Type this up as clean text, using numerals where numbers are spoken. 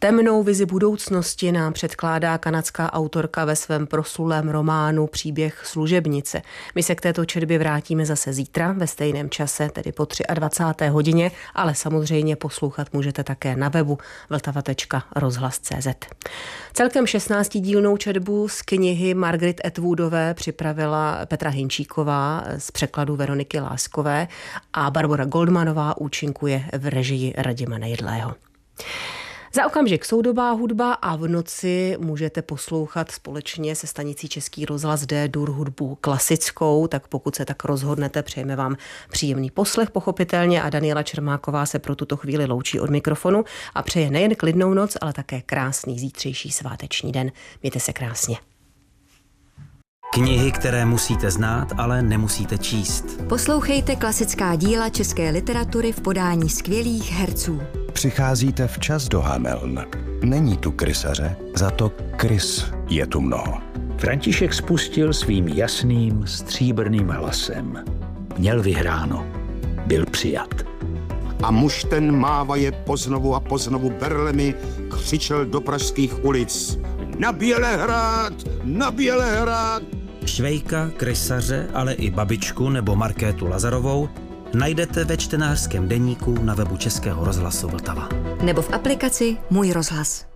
Temnou vizi budoucnosti nám předkládá kanadská autorka ve svém proslulém románu Příběh služebnice. My se k této četbě vrátíme zase zítra ve stejném čase, tedy po 23. hodině, ale samozřejmě poslouchat můžete také na webu vltava.rozhlas.cz. Celkem 16dílnou četbu z knihy Margaret Atwoodové připravila Petra Hinčíková z překladu Veroniky Láskové a Barbora Goldmanová účinkuje v režii Radima Nejedlého. Za okamžik soudobá hudba a v noci můžete poslouchat společně se stanicí Český rozhlas D-dur hudbu klasickou, tak pokud se tak rozhodnete, přejeme vám příjemný poslech pochopitelně a Daniela Čermáková se pro tuto chvíli loučí od mikrofonu a přeje nejen klidnou noc, ale také krásný zítřejší sváteční den. Mějte se krásně. Knihy, které musíte znát, ale nemusíte číst. Poslouchejte klasická díla české literatury v podání skvělých herců. Přicházíte včas do Hameln. Není tu krysaře, za to krys je tu mnoho. František spustil svým jasným, stříbrným hlasem. Měl vyhráno. Byl přijat. A muž ten mávaje poznovu a poznovu berlemi křičel do pražských ulic. Na Bělehrad! Na Bělehrad! Švejka, krysaře, ale i babičku nebo Markétu Lazarovou najdete ve čtenářském deníku na webu Českého rozhlasu Vltava. Nebo v aplikaci Můj rozhlas.